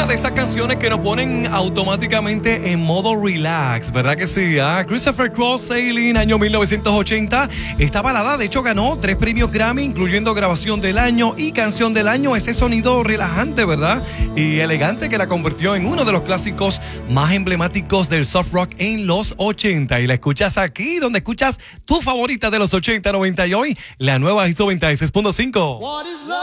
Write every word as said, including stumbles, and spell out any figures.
Una de esas canciones que nos ponen automáticamente en modo relax, ¿verdad que sí? ¿Ah? Christopher Cross, Sailing, año mil novecientos ochenta. Esta balada, de hecho, ganó tres premios Grammy, incluyendo grabación del año y canción del año. Ese sonido relajante, ¿verdad? Y elegante que la convirtió en uno de los clásicos más emblemáticos del soft rock en los ochenta. Y la escuchas aquí, donde escuchas tu favorita de los ochenta, noventa y hoy, la nueva I S O noventa y seis punto cinco.